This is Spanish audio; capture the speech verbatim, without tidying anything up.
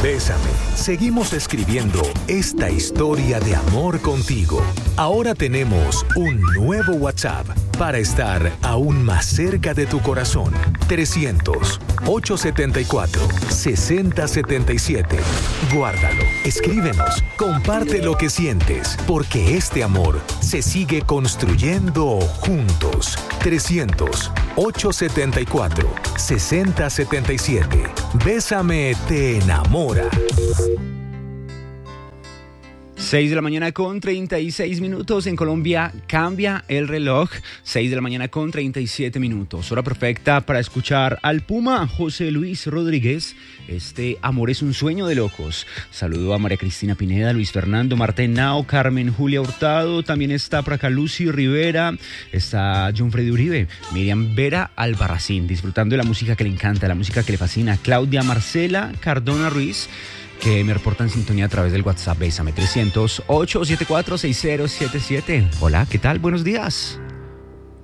Bésame. Seguimos escribiendo esta historia de amor contigo. Ahora tenemos un nuevo WhatsApp para estar aún más cerca de tu corazón. trescientos, ochocientos setenta y cuatro, sesenta setenta y siete. Guárdalo, escríbenos, comparte lo que sientes, porque este amor se sigue construyendo juntos. trescientos, ochocientos setenta y cuatro, sesenta setenta y siete. Bésame te enamora. seis de la mañana con treinta y seis minutos. En Colombia cambia el reloj. seis de la mañana con treinta y siete minutos. Hora perfecta para escuchar al Puma José Luis Rodríguez. Este amor es un sueño de locos. Saludo a María Cristina Pineda, Luis Fernando Martenao, Carmen Julia Hurtado. También está por acá Lucy Rivera. Está John Freddy Uribe, Miriam Vera Albarracín, disfrutando de la música que le encanta, la música que le fascina. Claudia Marcela Cardona Ruiz, que me reporta en sintonía a través del WhatsApp. Bésame trescientos, ochocientos setenta y cuatro, sesenta siete siete. Hola, ¿qué tal? Buenos días.